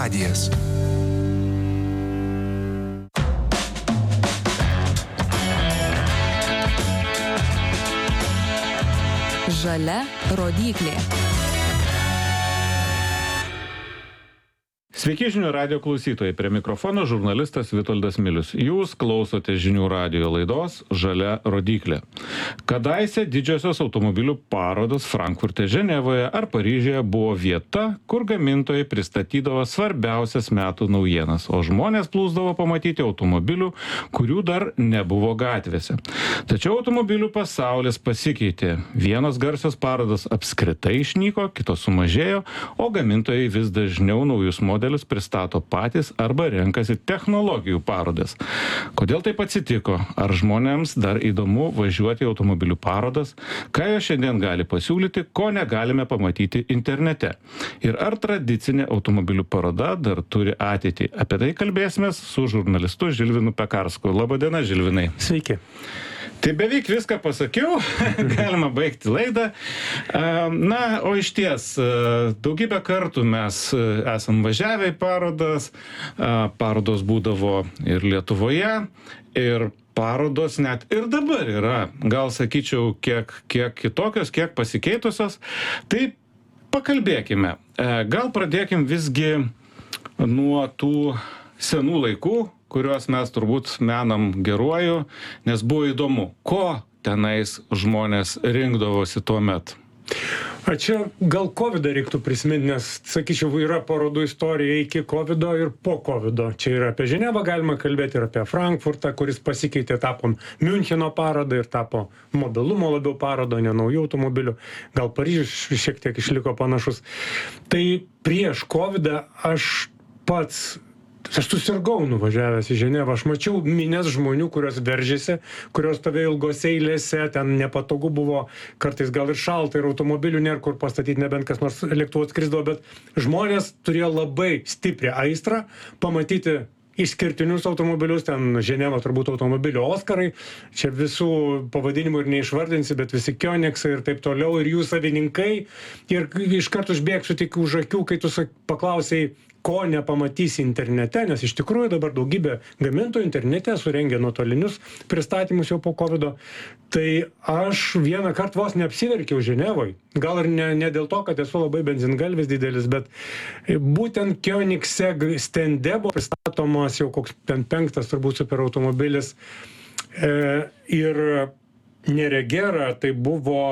radijas. Žalia rodyklė. Sveiki žinių radijo klausytojai, prie mikrofono žurnalistas Vitoldas Milius. Jūs klausote žinių radijo laidos Žalia rodyklė. Kadaise didžiosios automobilių parodos Frankfurte, Ženevoje ar Paryžiuje buvo vieta, kur gamintojai pristatydavo svarbiausias metų naujienas, o žmonės plūsdavo pamatyti automobilių, kurių dar nebuvo gatvėse. Tačiau automobilių pasaulis pasikeitė. Vienos garsios parodos apskritai išnyko, kitos sumažėjo, o gamintojai vis dažniau naujus modelius pristato patys arba renkasi technologijų parodas. Kodėl taip atsitiko? Ar žmonėms dar įdomu važiuoti į automobilių parodas? Ką jie šiandien gali pasiūlyti, ko negalime pamatyti internete? Ir ar tradicinė automobilių paroda dar turi ateitį? Apie tai kalbėsime su žurnalistu Žilvinu Pekarsku. Labadiena, Žilvinai. Sveiki. Tai beveik viską pasakiau, galima baigti laidą. Na, o iš ties, daugybę kartų mes esam važiavę į parodas, parodos būdavo ir Lietuvoje, ir parodos net ir dabar yra, gal sakyčiau, kiek kitokios, kiek pasikeitusios. Tai pakalbėkime. Gal pradėkim visgi nuo tų senų laikų, kuriuos mes turbūt menam geruoju, nes buvo įdomu, ko tenais žmonės rinkdavosi tuo metu. A čia gal COVID reiktų prisiminti, nes, sakyčiau, yra parodų istorija iki COVID ir po COVID. Čia ir apie Ženevą galima kalbėti, ir apie Frankfurtą, kuris pasikeitė, tapo Miuncheno parodą ir tapo mobilumo labiau parodo, ne naujų automobilių. Gal Paryžius šiek tiek išliko panašus. Tai prieš COVID aš susirgau nuvažiavęs į Ženevą. Aš mačiau minias žmonių, kurios veržėsi, kurios stovėjo ilgose eilėse, ten nepatogu buvo, kartais gal ir šalta, ir automobilių nėra kur pastatyti, nebent kas nors lėktuvu atskrisdavo, bet žmonės turėjo labai stiprią aistrą pamatyti išskirtinius automobilius, ten Ženeva turbūt automobilių Oskarai, čia visų pavadinimų ir neišvardinsi, bet visi Koenigsai ir taip toliau, ir jų savininkai. Ir iškart užbėgsiu tik už akių, kai tu paklausei, ko nepamatysi internete, nes iš tikrųjų dabar daugybė gamintojų internete surengia nuotolinius pristatymus jau po COVID. Tai aš vieną kartą vos neapsiverkiau Ženevoj. Gal ir ne dėl to, kad esu labai benzingalvis didelis, bet būtent Koenigsegg stende buvo pristatomas jau koks 5 turbūt superautomobilis. Ir neregera tai buvo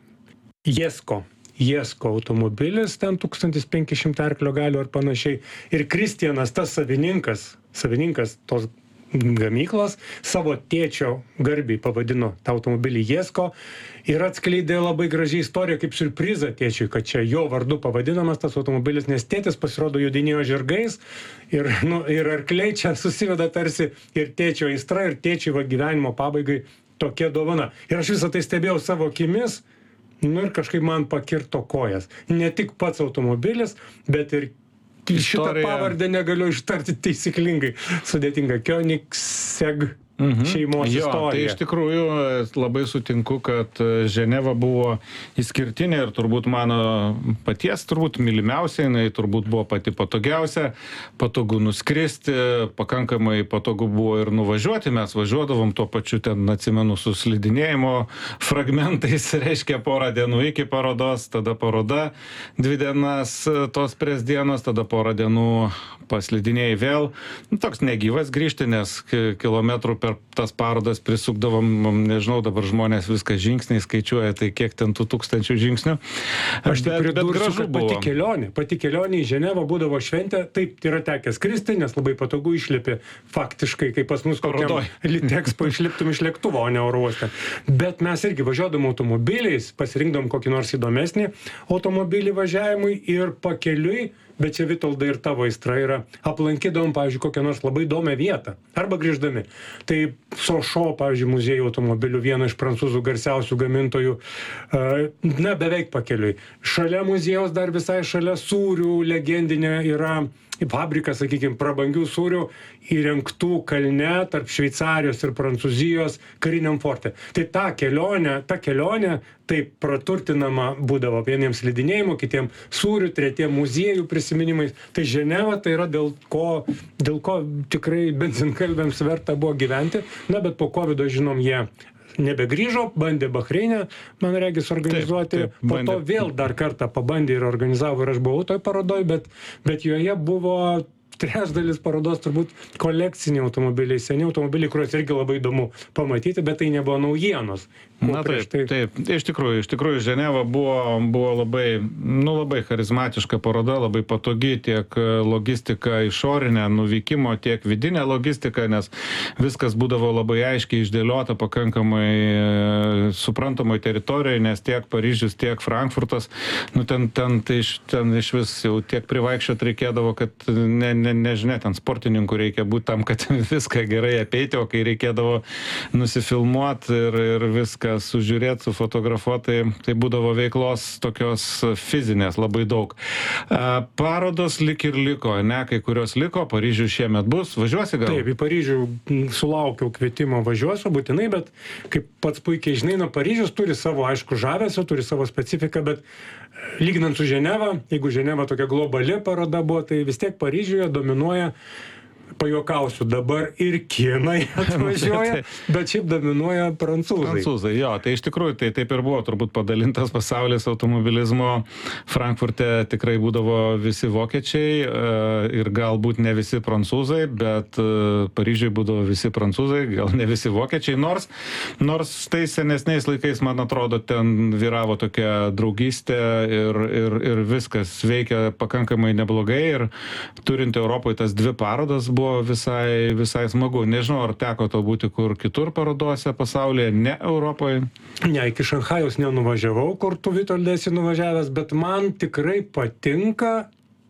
Jesko automobilis, ten 1500 arklio galių ar panašiai. Ir Kristianas, tas savininkas tos gamyklos, savo tėčio garbiai pavadino tą automobilį Jesko ir atskleidė labai gražią istoriją kaip siurprizą tėčiui, kad čia jo vardu pavadinamas tas automobilis, nes tėtis pasirodo jodinėjo žirgais ir arkliai čia susiveda tarsi ir tėčio aistra, ir tėčiui gyvenimo pabaigai tokia dovana. Ir aš visą tai stebėjau savo akimis. Ir kažkaip man pakirto kojas. Ne tik pats automobilis, bet ir šitą pavardę negaliu ištarti taisyklingai. Sudėtinga. Koenigsegg šeimos istorija. Tai iš tikrųjų labai sutinku, kad Ženeva buvo išskirtinė ir turbūt mano paties mylimiausia, jinai turbūt buvo pati patogiausia, patogu nuskristi, pakankamai patogu buvo ir nuvažiuoti, mes važiuodavom tuo pačiu ten, atsimenu, su slidinėjimo fragmentais, reiškia porą dienų iki parodos, tada paroda 2 dienas tos prieš dienos, tada porą dienų paslidinėjai vėl. Toks negyvas grįžti, nes kilometrų per tas parodas prisukdavom, nežinau, dabar žmonės viską žingsniai skaičiuoja, tai kiek ten tų 1000 žingsnių. Aš tik pridursiu, kad pati kelionė į Ženevą būdavo šventė, taip yra tekęs skristi, nes labai patogu išlipi faktiškai, kaip pas mus kokiam Litexpo išliptum iš lėktuvo, o ne oro uoste. Bet mes irgi važiuodom automobiliais, pasirinkdom kokį nors įdomesnį automobilį važiavimui ir pakeliui, bet čia Vitoldai ir tavo aistra yra, aplankydom, pavyzdžiui, kokią nors labai įdomią vietą, arba grįždami. Tai Sochaux, pavyzdžiui, muziejų automobilių, vieno iš prancūzų garsiausių gamintojų, beveik pakeliui. Šalia muziejaus dar visai šalia sūrių legendinė yra fabrikas, sakykime, prabangių sūrių įrengtų kalne tarp Šveicarijos ir Prancūzijos kariniam forte. Tai ta kelionė taip praturtinama būdavo vieniems slidinėjimo, kitiem sūrių, tretiem muziejų prisiminimų. prisiminimais. Tai Ženeva tai yra dėl ko tikrai benzinkalbiams verta buvo gyventi. Na, bet po COVID žinom, jie nebegrįžo, bandė Bahreinę, man regis, organizuoti. Taip, po to vėl dar kartą pabandė ir organizavo, ir aš buvau toj parodoj, bet joje buvo trečdalis parodos turbūt kolekciniai automobiliai, seni automobiliai, kuriuos irgi labai įdomu pamatyti, bet tai nebuvo naujienos. Na taip. Iš tikrųjų, Ženeva buvo labai charizmatiška paroda, labai patogi tiek logistika išorinė, nuvykimo, tiek vidinė logistika, nes viskas būdavo labai aiškiai išdėliota pakankamai suprantamoj teritorijoje, nes tiek Paryžius, tiek Frankfurtas, ten iš vis jau tiek privaikščiot reikėdavo, kad nežinia, ten sportininkų reikia būti tam, kad viską gerai apeiti, o kai reikėdavo nusifilmuoti ir viską sužiūrėti, sufotografuoti, tai būdavo veiklos tokios fizinės labai daug. Parodos lik ir liko, ne, kai kurios liko, Paryžių šiemet bus, važiuosi gal? Taip, į Paryžių sulaukiau kvietimo, važiuosiu būtinai, bet kaip pats puikiai žinai, Paryžius turi savo, aišku, žavesio, turi savo specifiką, bet lyginant su Ženeva, jeigu Ženeva tokia globali paroda buvo, tai vis tiek Paryžiuje dominuoja, pajuokausiu, dabar ir kinai atvažiuoja, bet šiaip dominuoja prancūzai. Prancūzai, jo, tai iš tikrųjų tai taip ir buvo, turbūt padalintas pasaulis automobilizmo. Frankfurte tikrai būdavo visi vokiečiai ir galbūt ne visi prancūzai, bet Paryžiui būdavo visi prancūzai, gal ne visi vokiečiai, nors tai senesniais laikais, man atrodo, ten vyravo tokia draugystė ir viskas veikia pakankamai neblogai ir turint Europoje tas dvi parodas buvo visai smagu. Nežinau, ar teko to būti kur kitur parodose pasaulyje, ne Europoje? Ne, iki Šanchajaus nenuvažiavau, kur tu Vitoldai esi nuvažiavęs, bet man tikrai patinka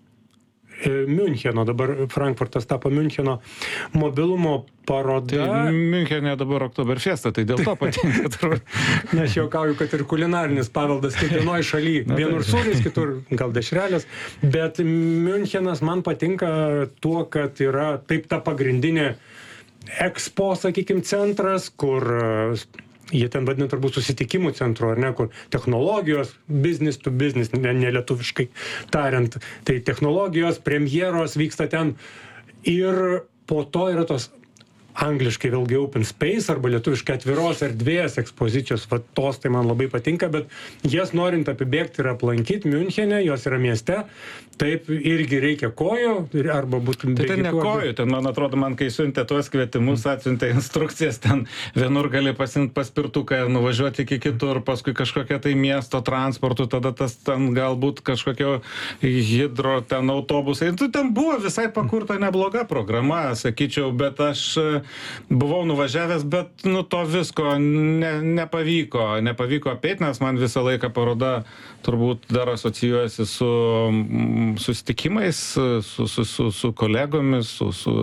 Miuncheno, dabar Frankfurtas tapo Miuncheno mobilumo paroda. Tai Miunchene dabar Oktoberfestą, tai dėl to patinka. Na, aš juokauju, kad ir kulinarinis paveldas kiekvienoje šalyje. Vienur sūris, kitur gal dešrelės. Bet Miunchenas man patinka tuo, kad yra taip ta pagrindinė Expo, sakykime, centras, kur jie ten vadina turbūt susitikimų centru, ar ne, kur technologijos, business to business, nelietuviškai tariant. Tai technologijos, premjeros vyksta ten ir po to yra tos angliškai vėlgi open space arba lietuviškai atviros erdvės ekspozicijos, va tos tai man labai patinka, bet jas norint apibėgti ir aplankyti Miunchene, jos yra mieste, taip irgi reikia kojų, arba būtų tai ten ne kojų, ten man atrodo, man kai siuntė tuos kvietimus, atsiuntė instrukcijas, ten vienur gali pasimti paspirtuką ir nuvažiuoti iki kitur, paskui kažkokia tai miesto transportų, tada tas ten galbūt kažkokio hidro ten autobusai, ten buvo visai pakurta nebloga programa, sakyčiau, bet aš buvau nuvažiavęs, bet to visko nepavyko apeit, nes man visą laiką paroda turbūt dar asocijuojasi su susitikimais, su kolegomis, su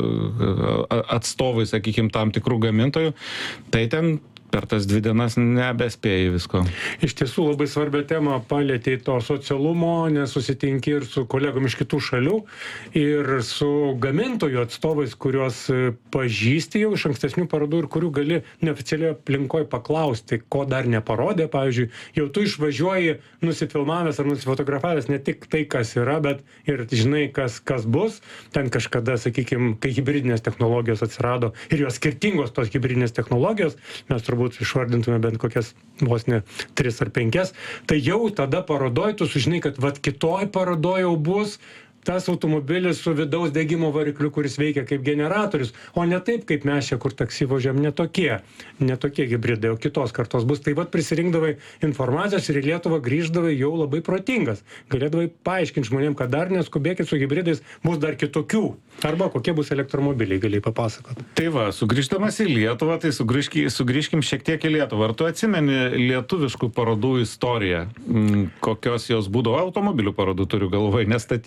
atstovais, sakykime, tam tikrų gamintojų. Tai ten per tas 2 dienas nebespėjai visko. Iš tiesų labai svarbią temą palėtė to socialumo, nes susitinki ir su kolegom iš kitų šalių, ir su gamintojų atstovais, kuriuos pažįsti jau iš ankstesnių parodų ir kurių gali neoficialioje aplinkoje paklausti, ko dar neparodė. Pavyzdžiui, jau tu išvažiuoji nusifilmavęs ar nusifotografavęs ne tik tai, kas yra, bet ir žinai, kas bus. Ten kažkada, sakykime, kai hibridinės technologijos atsirado ir jos skirtingos tos hibridinės technologijos, mes turbūt išvardintume bent kokias vos ne 3 ar 5, tai jau tada parodoj tu sužinai, kad vat kitoj parodoj jau bus tas automobilis su vidaus degimo varikliu, kuris veikia kaip generatorius, o ne taip, kaip mes čia, kur taksi važiam, ne tokie hibridai, o kitos kartos bus. Tai vat prisirinkdavai informacijos ir į Lietuvą grįždavai jau labai protingas. Galėdavai paaiškinti žmonėm, kad dar neskubėkit su hibridais, bus dar kitokių. Arba kokie bus elektromobiliai, gali papasakoti. Tai va, sugrįždamas į Lietuvą, tai sugrįžkim šiek tiek į Lietuvą. Ar tu atsimeni lietuviškų parodų istoriją? Kokios jos būdavo? Automobilių parodų turiu galvoje, ne statybų.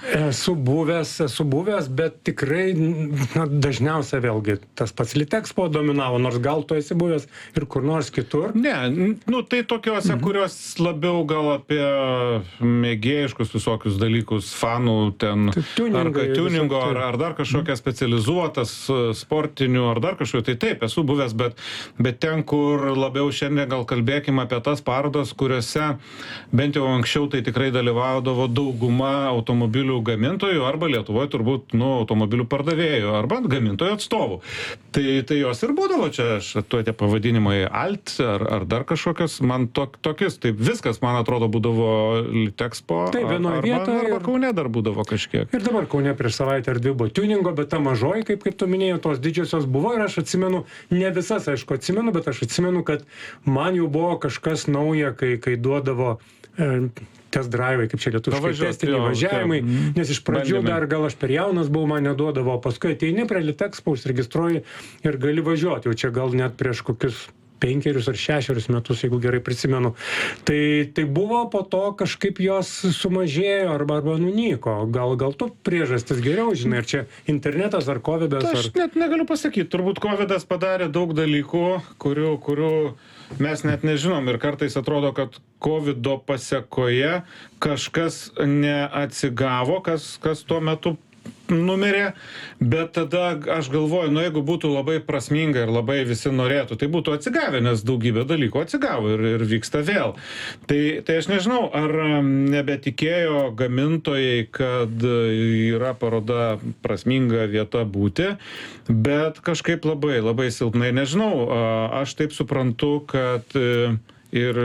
Esu buvęs, bet tikrai dažniausia vėlgi tas pats Litexpo dominavo, nors gal tu esi buvęs ir kur nors kitur. Ne, nu tai tokiuose, kurios labiau gal apie mėgėjiškus visokius dalykus, fanų ten, ar tuningo, ar dar kažkokia specializuotas sportinių, ar dar kažkokia, tai taip, esu buvęs, bet ten, kur labiau šiandien gal kalbėkime apie tas parodas, kuriuose bent jau anksčiau tai tikrai dalyvaudavo dauguma automobilių gamintojų arba Lietuvoje turbūt automobilių pardavėjų arba gamintojų atstovų. Tai jos ir būdavo čia, tie pavadinimai Alt ar dar kažkokios, man tokius, tai viskas, man atrodo, būdavo Litexpo arba Kaune dar būdavo kažkiek. Ir dabar Kaune prieš savaitę ar dvi buvo tuningo, bet ta mažoji, kaip tu minėjai, tos didžiosios buvo ir aš atsimenu, ne visas, aišku, atsimenu, bet aš atsimenu, kad man jau buvo kažkas nauja, kai duodavo test drive, kaip čia lietuviškai, testiniai važiavimai, nes iš pradžių dar gal aš per jaunas buvau, man neduodavo, paskui ateini prie Litexpo, užsiregistruoji ir gali važiuoti, jau čia gal net prieš kokius 5 ar 6 metus, jeigu gerai prisimenu. Tai buvo po to kažkaip jos sumažėjo arba nunyko. Gal tu priežastis geriau žinai, ar čia internetas, ar covidas? Aš net negaliu pasakyti, turbūt covidas padarė daug dalykų, kurių mes net nežinom ir kartais atrodo, kad covido pasekoje kažkas neatsigavo, kas tuo metu numirė, bet tada aš galvoju, jeigu būtų labai prasminga ir labai visi norėtų, tai būtų atsigavę, nes daugybė dalykų atsigavo ir vyksta vėl. Tai aš nežinau, ar nebetikėjo gamintojai, kad yra paroda prasminga vieta būti, bet kažkaip labai silpnai, nežinau, aš taip suprantu, kad ir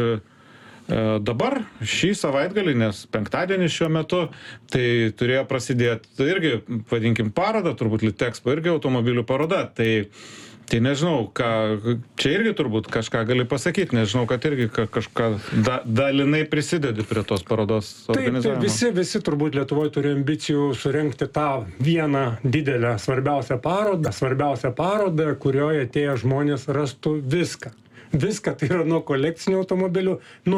dabar šį savaitgalį, nes penktadienis šiuo metu, tai turėjo prasidėti irgi, vadinkim, paroda, turbūt Litexpo irgi automobilių paroda, tai nežinau, čia irgi turbūt kažką gali pasakyti, nežinau, kad irgi kažką dalinai prisidedi prie tos parodos organizavimo. Taip, visi turbūt Lietuvoje turi ambicijų surengti tą vieną didelę svarbiausią parodą, kurioje atėję žmonės rastų viską. Viską, tai yra nuo kolekcinių automobilių, nuo